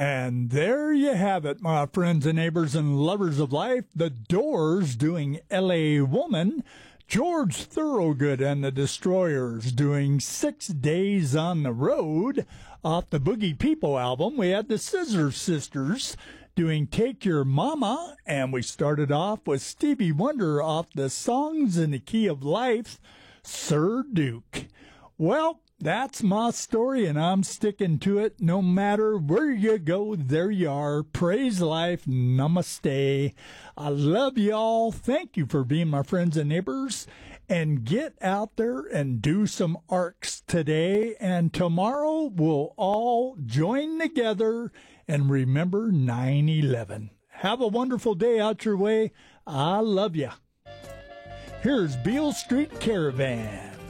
And there you have it, my friends and neighbors and lovers of life. The Doors doing L.A. Woman. George Thorogood and the Destroyers doing 6 Days on the Road. Off the Boogie People album, we had the Scissor Sisters doing Take Your Mama. And we started off with Stevie Wonder off the Songs in the Key of Life, Sir Duke. Well, that's my story, and I'm sticking to it. No matter where you go, there you are. Praise life. Namaste. I love y'all. Thank you for being my friends and neighbors. And get out there and do some arcs today. And tomorrow we'll all join together and remember 9/11. Have a wonderful day out your way. I love ya. Here's Beale Street Caravan.